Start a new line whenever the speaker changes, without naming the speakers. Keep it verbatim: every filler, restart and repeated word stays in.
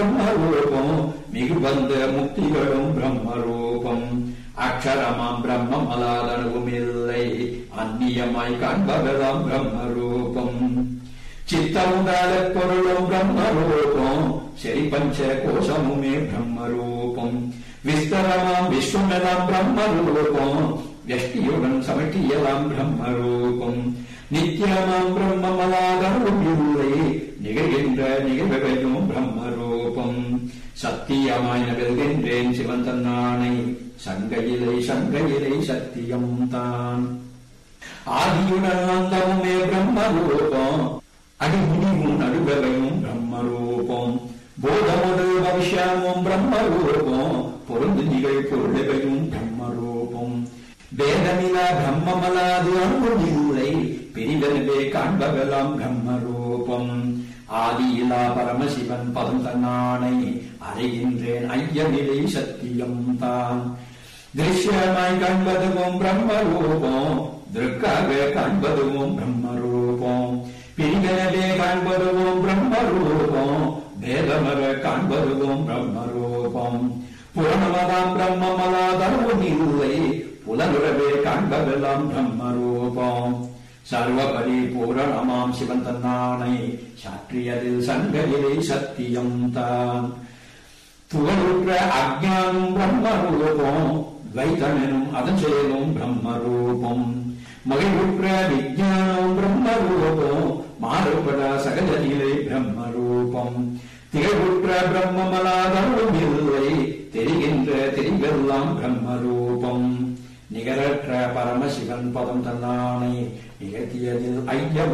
பிரம்மரூபம் மிகுபந்த முக்திகளும் பிரம்மரூபம் அக்ஷரமாம் பிரம்மம் அலாதனவும் இல்லை அந்நியமாய் காண்பவதாம் பிரம்மரூபம் சித்தமுதால பொருளும் பிரம்மரூபம் சரி பஞ்ச கோஷமுமே பிரம்மரூபம் விஸ்தரமாம் விஸ்வமெல்லாம் பிரம்மரூபம் வியஷ்டியுடன் சமட்டியலாம் பிரம்மரூபம் நித்தியமாம் பிரம்மமலாதனவும் இல்லை நிகழ்கின்ற நிகழ்வையும் பிரம்மரூபம் சத்தியமாய் நகழ்கின்றேன் சிவன் தன்னானை சங்கையிலை சங்கையிலை சத்தியம் தான் ஆதியுடன் அந்தமுமே பிரம்மரூபம் அடிமுடிவும் நடுவகையும் பிரம்மரூபம் போதமுடு பவிஷ்யமும் பிரம்மரூபம் பொருந்து நிகழ் பொருளவையும் பிரம்மரூபம் வேதமிலா பிரம்மமலாது அன்புமில்லை பிரிவெனவே காண்பவெல்லாம் பிரம்மரூபம் ஆதியிலா பரமசிவன் பதம் தன்னானை அறிகின்றேன் ஐயமிலை சத்தியம் தான் திருஷ்யமாய் காண்பதுவும் பிரம்மரூபம் திருக்காக காண்பதுவும் பிரம்மரூபம் பிரிவெனவே காண்பதுவும் பிரம்மரூபம் வேதமர காண்பதுவும் பிரம்மரூபம் புரணமதாம் பிரம்மமலாதனவும் இல்லை புலனுறவே காண்பதெல்லாம் பிரம்மரூபம் சர்வ பரிபூரணமாம் சிவன் தன்னானை சாற்றியதில் சங்கையிலே சத்தியம் தான் துவருற்ற அஜ்ஞானம் பிரம்மரூபம் துவைதமெனும் அதன் செயலும் பிரம்மரூபம் மகிழ்வுற்ற விஜயானம் பிரம்மரூபம் மாறுபட சகஜத்திலே பிரம்மரூபம் திகழ்வுற்ற பிரம்மமலாதனவும் இல்லை தெரிகின்ற தெரிவெல்லாம் பிரம்மரூபம் நிகரற்ற பரமசிவன் பதம் தன்னானை நிகழ்த்தியதில் ஐயம்